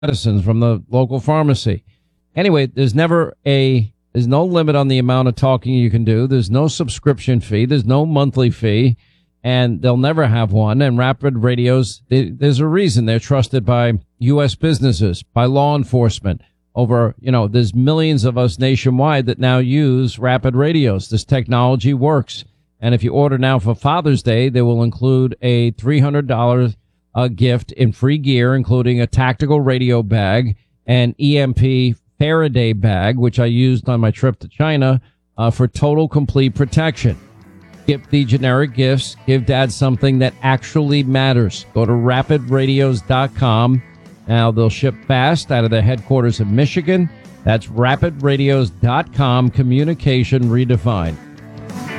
medicines from the local pharmacy. Anyway, there's no limit on the amount of talking you can do. There's no subscription fee. There's no monthly fee, and they'll never have one. And Rapid Radios, there's a reason they're trusted by U.S. businesses, by law enforcement. There's millions of us nationwide that now use Rapid Radios. This technology works. And if you order now for Father's Day, they will include a $300 gift in free gear, including a tactical radio bag, an EMP Faraday bag, which I used on my trip to China, for total complete protection. Skip the generic gifts. Give Dad something that actually matters. Go to rapidradios.com. Now, they'll ship fast out of their headquarters in Michigan. That's rapidradios.com. Communication redefined.